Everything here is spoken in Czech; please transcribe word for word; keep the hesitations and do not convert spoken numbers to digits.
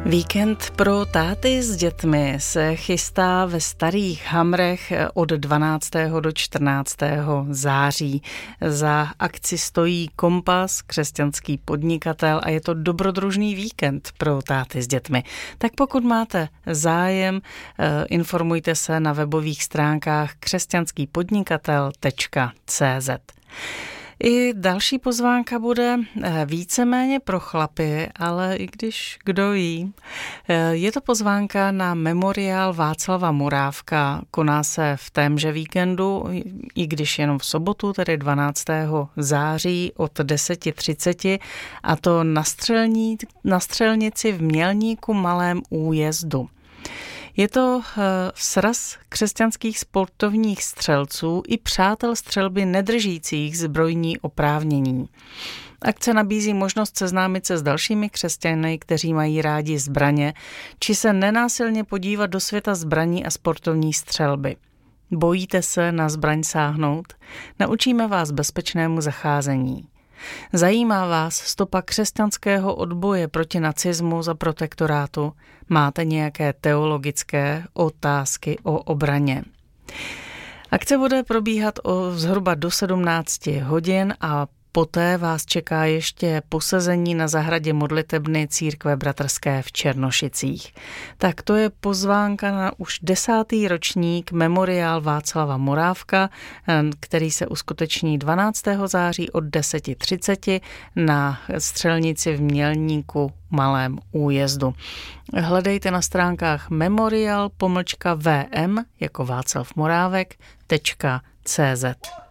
Víkend pro táty s dětmi se chystá ve Starých Hamrech od dvanáctého do čtrnáctého září. Za akci stojí Kompas, křesťanský podnikatel, a je to dobrodružný víkend pro táty s dětmi. Tak pokud máte zájem, informujte se na webových stránkách křesťanský podnikatel tečka cé zet. I další pozvánka bude víceméně pro chlapy, ale i když kdo ví. Je to pozvánka na memoriál Václava Morávka. Koná se v témže víkendu, i když jenom v sobotu, tedy dvanáctého září od deset třicet, a to na, střelní, na střelnici v Mělníku Malém Újezdu. Je to sraz křesťanských sportovních střelců i přátel střelby nedržících zbrojní oprávnění. Akce nabízí možnost seznámit se s dalšími křesťany, kteří mají rádi zbraně, či se nenásilně podívat do světa zbraní a sportovní střelby. Bojíte se na zbraň sáhnout? Naučíme vás bezpečnému zacházení. Zajímá vás stopa křesťanského odboje proti nacismu za protektorátu? Máte nějaké teologické otázky o obraně? Akce bude probíhat o zhruba do sedmnácti hodin a poté vás čeká ještě posezení na zahradě modlitebny Církve bratrské v Černošicích. Tak to je pozvánka na už desátý ročník memoriál Václava Morávka, který se uskuteční dvanáctého září od deset třicet na střelnici v Mělníku Malém Újezdu. Hledejte na stránkách memorial pomlčka vm jako Václav Morávek tečka cé zet.